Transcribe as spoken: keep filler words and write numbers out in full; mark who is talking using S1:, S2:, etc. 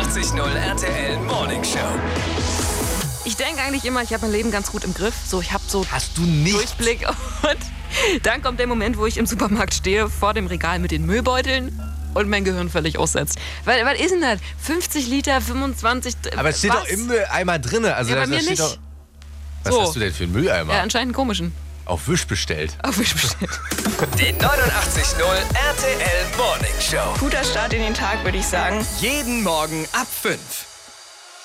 S1: neunundachtzig Komma null R T L Morning Show.
S2: Ich denke eigentlich immer, ich habe mein Leben ganz gut im Griff. So, ich habe so
S3: Hast du nicht?
S2: Durchblick. Und dann kommt der Moment, wo ich im Supermarkt stehe, vor dem Regal mit den Müllbeuteln und mein Gehirn völlig aussetzt. Weil, was ist denn das? fünfzig Liter, fünfundzwanzig...
S3: Aber es steht
S2: was?
S3: doch im Mülleimer drin. Also
S2: Ja,
S3: da,
S2: bei mir
S3: da steht
S2: nicht.
S3: Doch, was
S2: So.
S3: hast du denn für einen Mülleimer?
S2: Ja, anscheinend einen komischen.
S3: Auf Wisch bestellt.
S2: Auf mich bestellt.
S1: Die neunundachtzig Komma null R T L Morning Show.
S4: Guter Start in den Tag, würde ich sagen.
S1: Jeden Morgen ab fünf.